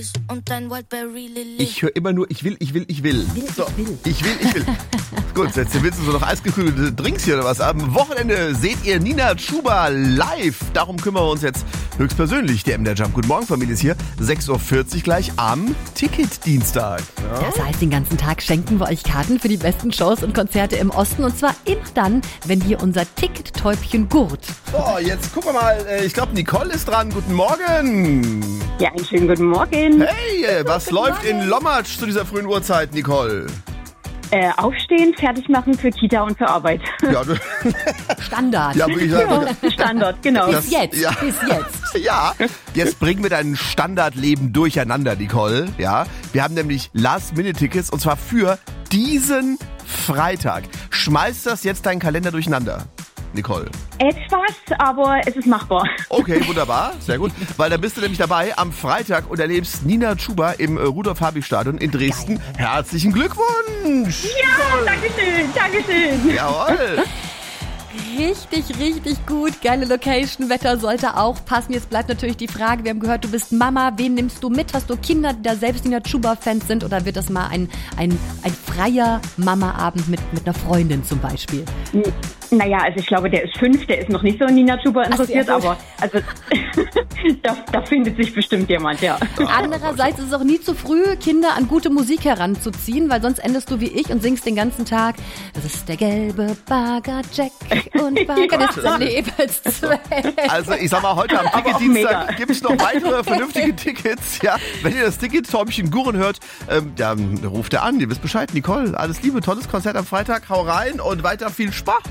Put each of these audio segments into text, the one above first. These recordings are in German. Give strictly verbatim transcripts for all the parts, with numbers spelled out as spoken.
Und dein Wildberry Lily. Ich höre immer nur, ich will, ich will, ich will. will so, ich will. Ich will, ich will. Gut, jetzt willst du so noch eisgekühlte Drinks hier oder was? Am Wochenende seht ihr Nina Chuba live. Darum kümmern wir uns jetzt höchstpersönlich. Der M D R Jump. Guten Morgen, Familie ist hier. sechs Uhr vierzig gleich am Ticketdienstag. Ja? Das heißt, den ganzen Tag schenken wir euch Karten für die besten Shows und Konzerte im Osten. Und zwar immer dann, wenn hier unser Ticket-Täubchen gurt. So, jetzt gucken wir mal. Ich glaube, Nicole ist dran. Guten Morgen. Ja, einen schönen guten Morgen. Hey, was Guten läuft Morgen. in Lommatsch zu dieser frühen Uhrzeit, Nicole? Äh, aufstehen, fertig machen für Kita und für Arbeit. Ja, du, Standard. ja wirklich sagen. Standard, genau. Das- Bis jetzt, ja. bis jetzt. Ja, jetzt bringen wir dein Standardleben durcheinander, Nicole. Ja, wir haben nämlich Last-Minute-Tickets und zwar für diesen Freitag. Schmeiß das jetzt deinen Kalender durcheinander, Nicole. Etwas, aber es ist machbar. Okay, wunderbar, sehr gut. Weil da bist du nämlich dabei am Freitag und erlebst Nina Chuba im äh, Rudolf-Habich-Stadion in Dresden. Herzlichen Glückwunsch! Ja, Dankeschön, Dankeschön. Jawohl! Richtig, richtig gut. Geile Location. Wetter sollte auch passen. Jetzt bleibt natürlich die Frage, wir haben gehört, du bist Mama. Wen nimmst du mit? Hast du Kinder, die da selbst Nina Chuba-Fans sind? Oder wird das mal ein, ein, ein freier Mama-Abend mit, mit einer Freundin zum Beispiel? Naja, also ich glaube, der ist fünf, der ist noch nicht so in Nina Chuba interessiert, sehr gut. aber also da, da findet sich bestimmt jemand, ja. Andererseits ist es auch nie zu früh, Kinder an gute Musik heranzuziehen, weil sonst endest du wie ich und singst den ganzen Tag. Das ist der gelbe Bagger Jack und Bagger des Lebenszweck. Also ich sag mal, heute am Aber auch Ticketdienstag mega. gibt es noch weitere vernünftige Tickets. Ja, wenn ihr das Ticket-Täubchen Guren hört, ähm, dann ruft er an. Ihr wisst Bescheid. Nicole, alles Liebe, tolles Konzert am Freitag. Hau rein und weiter viel Spaß.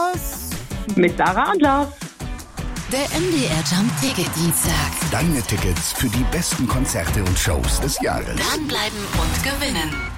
Mit Sarah und Lars. Der M D R Jump Ticketdienstag. Deine Tickets für die besten Konzerte und Shows des Jahres. Dranbleiben und gewinnen.